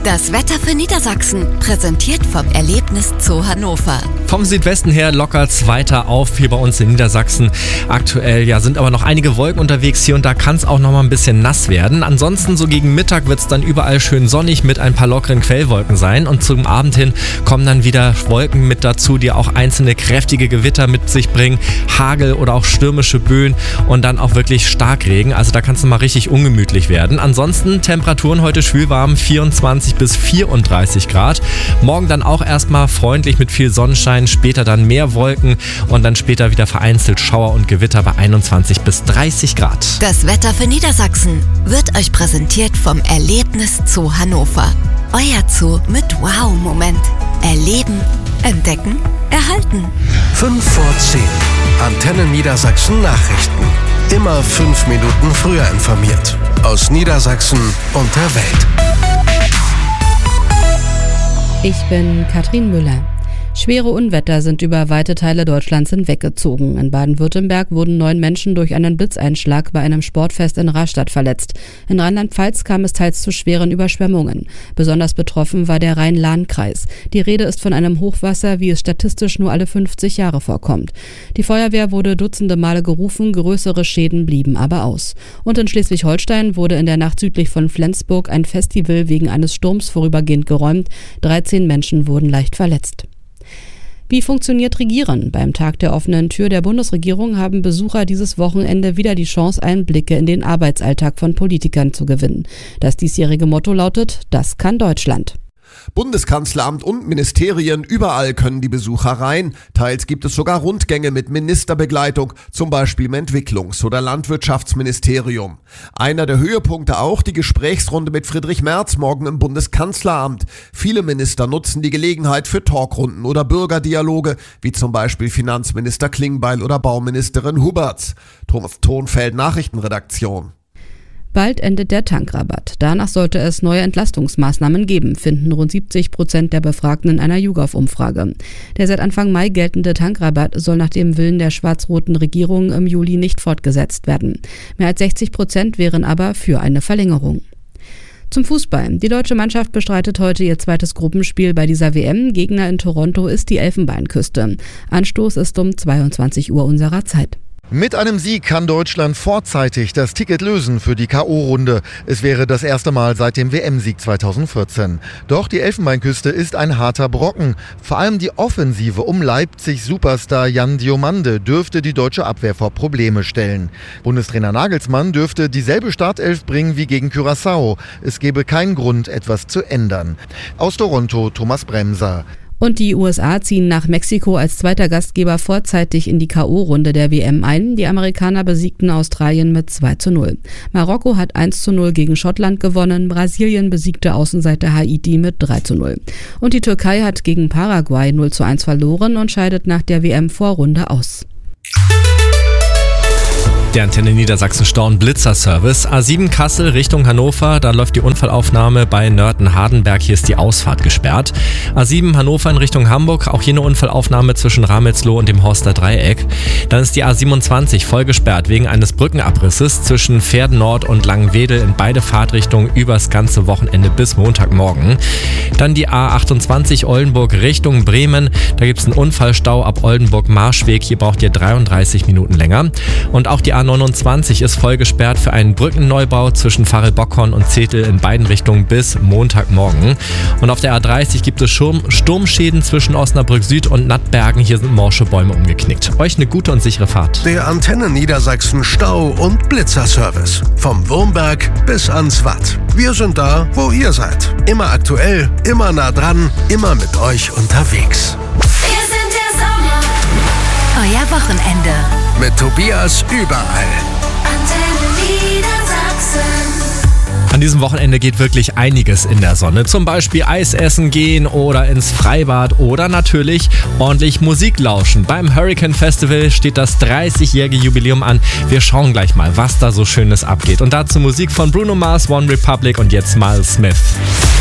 Das Wetter für Niedersachsen, präsentiert vom Erlebnis Zoo Hannover. Vom Südwesten her lockert es weiter auf hier bei uns in Niedersachsen. Aktuell sind aber noch einige Wolken unterwegs. Hier und da kann es auch noch mal ein bisschen nass werden. Ansonsten so gegen Mittag wird es dann überall schön sonnig mit ein paar lockeren Quellwolken sein. Und zum Abend hin kommen dann wieder Wolken mit dazu, die auch einzelne kräftige Gewitter mit sich bringen. Hagel oder auch stürmische Böen und dann auch wirklich Starkregen. Also da kann es mal richtig ungemütlich werden. Ansonsten Temperaturen heute schwülwarm, 24 bis 34 Grad. Morgen dann auch erstmal freundlich mit viel Sonnenschein, später dann mehr Wolken und dann später wieder vereinzelt Schauer und Gewitter bei 21 bis 30 Grad. Das Wetter für Niedersachsen wird euch präsentiert vom Erlebnis Zoo Hannover. Euer Zoo mit Wow-Moment. Erleben, entdecken, erhalten. 5 vor 10. Antenne Niedersachsen Nachrichten. Immer 5 Minuten früher informiert. Aus Niedersachsen und der Welt. Ich bin Katrin Müller. Schwere Unwetter sind über weite Teile Deutschlands hinweggezogen. In Baden-Württemberg wurden 9 Menschen durch einen Blitzeinschlag bei einem Sportfest in Rastatt verletzt. In Rheinland-Pfalz kam es teils zu schweren Überschwemmungen. Besonders betroffen war der Rhein-Lahn-Kreis. Die Rede ist von einem Hochwasser, wie es statistisch nur alle 50 Jahre vorkommt. Die Feuerwehr wurde dutzende Male gerufen, größere Schäden blieben aber aus. Und in Schleswig-Holstein wurde in der Nacht südlich von Flensburg ein Festival wegen eines Sturms vorübergehend geräumt. 13 Menschen wurden leicht verletzt. Wie funktioniert Regieren? Beim Tag der offenen Tür der Bundesregierung haben Besucher dieses Wochenende wieder die Chance, Einblicke in den Arbeitsalltag von Politikern zu gewinnen. Das diesjährige Motto lautet: Das kann Deutschland. Bundeskanzleramt und Ministerien, überall können die Besucher rein. Teils gibt es sogar Rundgänge mit Ministerbegleitung, zum Beispiel im Entwicklungs- oder Landwirtschaftsministerium. Einer der Höhepunkte auch die Gesprächsrunde mit Friedrich Merz morgen im Bundeskanzleramt. Viele Minister nutzen die Gelegenheit für Talkrunden oder Bürgerdialoge, wie zum Beispiel Finanzminister Klingbeil oder Bauministerin Huberts. Thomas Thonfeld, Nachrichtenredaktion. Bald endet der Tankrabatt. Danach sollte es neue Entlastungsmaßnahmen geben, finden rund 70% der Befragten in einer YouGov-Umfrage. Der seit Anfang Mai geltende Tankrabatt soll nach dem Willen der schwarz-roten Regierung im Juli nicht fortgesetzt werden. Mehr als 60% wären aber für eine Verlängerung. Zum Fußball. Die deutsche Mannschaft bestreitet heute ihr zweites Gruppenspiel bei dieser WM. Gegner in Toronto ist die Elfenbeinküste. Anstoß ist um 22 Uhr unserer Zeit. Mit einem Sieg kann Deutschland vorzeitig das Ticket lösen für die K.O.-Runde. Es wäre das erste Mal seit dem WM-Sieg 2014. Doch die Elfenbeinküste ist ein harter Brocken. Vor allem die Offensive um Leipzig-Superstar Jan Diomande dürfte die deutsche Abwehr vor Probleme stellen. Bundestrainer Nagelsmann dürfte dieselbe Startelf bringen wie gegen Curaçao. Es gäbe keinen Grund, etwas zu ändern. Aus Toronto, Thomas Bremser. Und die USA ziehen nach Mexiko als zweiter Gastgeber vorzeitig in die K.O.-Runde der WM ein. Die Amerikaner besiegten Australien mit 2:0. Marokko hat 1:0 gegen Schottland gewonnen. Brasilien besiegte Außenseiter Haiti mit 3:0. Und die Türkei hat gegen Paraguay 0:1 verloren und scheidet nach der WM-Vorrunde aus. Der Antenne Niedersachsen Stau- und Blitzer-Service. A7 Kassel Richtung Hannover, da läuft die Unfallaufnahme bei Nörten-Hardenberg. Hier ist die Ausfahrt gesperrt. A7 Hannover in Richtung Hamburg, auch hier eine Unfallaufnahme zwischen Ramelsloh und dem Horster Dreieck. Dann ist die A27 voll gesperrt wegen eines Brückenabrisses zwischen Pferden Nord und Langenwedel in beide Fahrtrichtungen übers ganze Wochenende bis Montagmorgen. Dann die A28 Oldenburg Richtung Bremen. Da gibt es einen Unfallstau ab Oldenburg-Marschweg. Hier braucht ihr 33 Minuten länger. Und auch die A29 ist voll gesperrt für einen Brückenneubau zwischen Farel-Bockhorn und Zetel in beiden Richtungen bis Montagmorgen. Und auf der A30 gibt es Sturmschäden zwischen Osnabrück Süd und Nattbergen. Hier sind morsche Bäume umgeknickt. Euch eine gute und sichere Fahrt. Der Antenne Niedersachsen Stau- und Blitzer-Service. Vom Wurmberg bis ans Watt. Wir sind da, wo ihr seid. Immer aktuell, immer nah dran, immer mit euch unterwegs. Wir sind der Sommer. Euer Wochenende. Mit Tobias überall. Antenne Niedersachsen. An diesem Wochenende geht wirklich einiges in der Sonne. Zum Beispiel Eis essen gehen oder ins Freibad oder natürlich ordentlich Musik lauschen. Beim Hurricane Festival steht das 30-jährige Jubiläum an. Wir schauen gleich mal, was da so Schönes abgeht. Und dazu Musik von Bruno Mars, One Republic und jetzt Miles Smith.